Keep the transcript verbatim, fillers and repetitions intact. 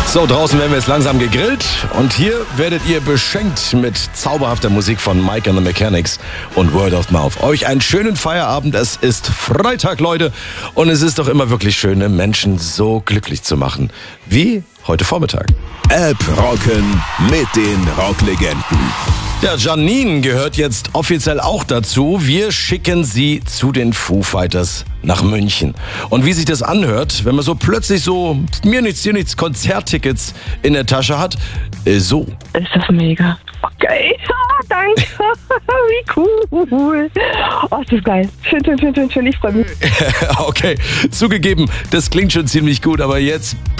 So, draußen werden wir jetzt langsam gegrillt und hier werdet ihr beschenkt mit zauberhafter Musik von Mike and the Mechanics und Word of Mouth. Euch einen schönen Feierabend. Es ist Freitag, Leute, und es ist doch immer wirklich schön, Menschen so glücklich zu machen wie heute Vormittag. App rocken mit den Rocklegenden. Ja, Janine gehört jetzt offiziell auch dazu. Wir schicken sie zu den Foo Fighters nach München. Und wie sich das anhört, wenn man so plötzlich so mir nichts, dir nichts Konzerttickets in der Tasche hat, äh, so. Ist das mega. Okay, ah, danke. Wie cool. Oh, das ist geil. Schön, schön, schön, schön, schön. Ich freue mich. Okay, zugegeben, das klingt schon ziemlich gut, aber jetzt